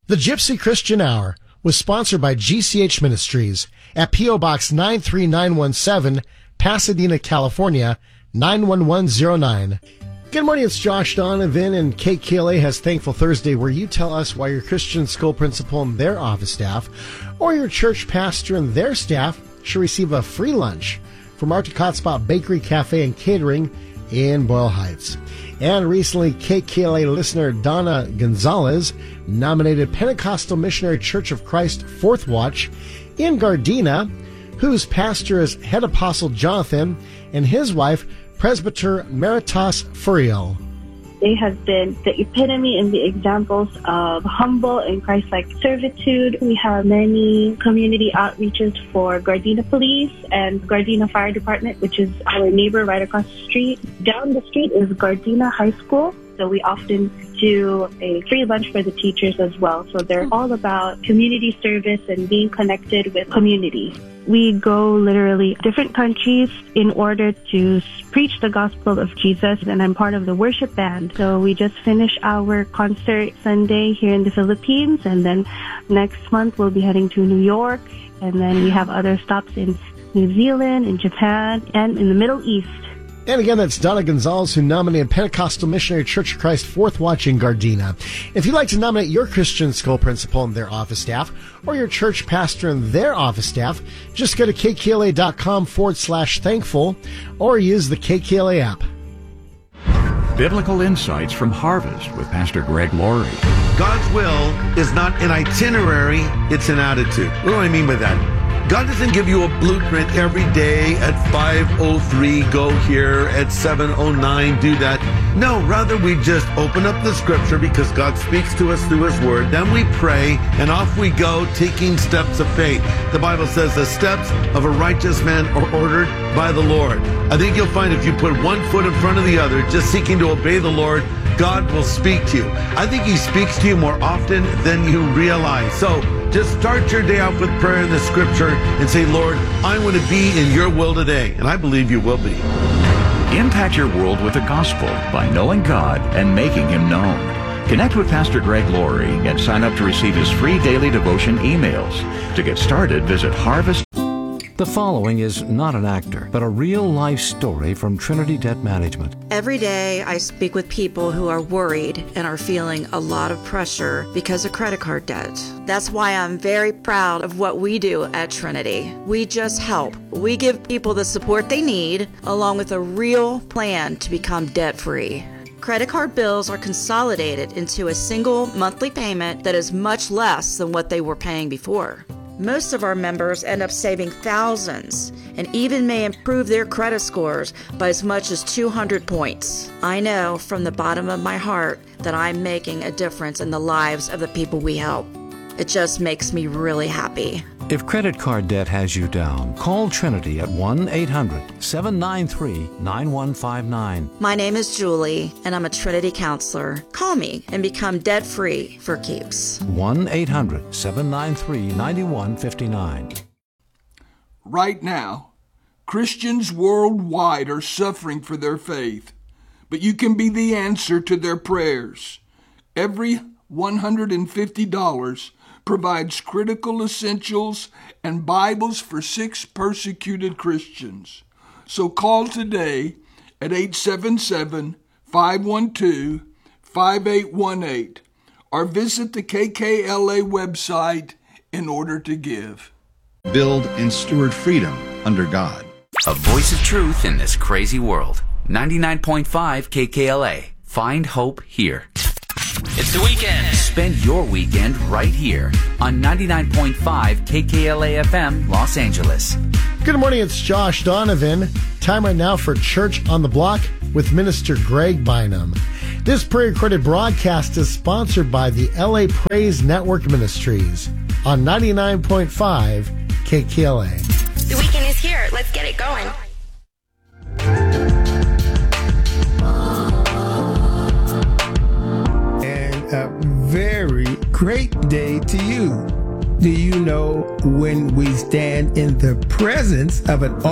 The Gypsy Christian Hour was sponsored by GCH Ministries at P.O. Box 93917, Pasadena, California, 91109. Good morning, it's Josh Donovan, and KKLA has Thankful Thursday, where you tell us why your Christian school principal and their office staff, or your church pastor and their staff, should receive a free lunch from Arctic Hotspot Bakery, Cafe, and Catering in Boyle Heights. And recently, KKLA listener Donna Gonzalez nominated Pentecostal Missionary Church of Christ Fourth Watch in Gardena, whose pastor is Head Apostle Jonathan and his wife, Presbyter Meritas Furiel. They have been the epitome and the examples of humble and Christ-like servitude. We have many community outreaches for Gardena Police and Gardena Fire Department, which is our neighbor right across the street. Down the street is Gardena High School, so we often do a free lunch for the teachers as well. So they're all about community service and being connected with community. We go literally different countries in order to preach the gospel of Jesus, and I'm part of the worship band. So we just finished our concert Sunday here in the Philippines, and then next month we'll be heading to New York, and then we have other stops in New Zealand, in Japan, and in the Middle East. And again, that's Donna Gonzalez, who nominated Pentecostal Missionary Church of Christ Fourth Watch in Gardena. If you'd like to nominate your Christian school principal and their office staff, or your church pastor and their office staff, just go to kkla.com/thankful, or use the KKLA app. Biblical Insights from Harvest with Pastor Greg Laurie. God's will is not an itinerary, it's an attitude. What do I mean by that? God doesn't give you a blueprint every day at 5:03, go here, at 7:09, do that. No, rather we just open up the scripture because God speaks to us through his word. Then we pray and off we go, taking steps of faith. The Bible says the steps of a righteous man are ordered by the Lord. I think you'll find if you put one foot in front of the other, just seeking to obey the Lord, God will speak to you. I think he speaks to you more often than you realize. So just start your day out with prayer in the scripture and say, Lord, I want to be in your will today. And I believe you will be. Impact your world with the gospel by knowing God and making him known. Connect with Pastor Greg Laurie and sign up to receive his free daily devotion emails. To get started, visit Harvest. The following is not an actor, but a real-life story from Trinity Debt Management. Every day I speak with people who are worried and are feeling a lot of pressure because of credit card debt. That's why I'm very proud of what we do at Trinity. We just help. We give people the support they need, along with a real plan to become debt-free. Credit card bills are consolidated into a single monthly payment that is much less than what they were paying before. Most of our members end up saving thousands and even may improve their credit scores by as much as 200 points. I know from the bottom of my heart that I'm making a difference in the lives of the people we help. It just makes me really happy. If credit card debt has you down, call Trinity at 1-800-793-9159. My name is Julie, and I'm a Trinity counselor. Call me and become debt-free for keeps. 1-800-793-9159. Right now, Christians worldwide are suffering for their faith, but you can be the answer to their prayers. Every $150 provides critical essentials and Bibles for 6 persecuted Christians. So call today at 877-512-5818 or visit the KKLA website in order to give. Build and steward freedom under God. A voice of truth in this crazy world. 99.5 KKLA. Find hope here. It's the weekend. Spend your weekend right here on 99.5 KKLA FM, Los Angeles. Good morning, it's Josh Donovan. Time right now for Church on the Block with Minister Greg Bynum. This pre-recorded broadcast is sponsored by the LA Praise Network Ministries on 99.5 KKLA. The weekend is here. Let's get it going. A very great day to you. Do you know when we stand in the presence of an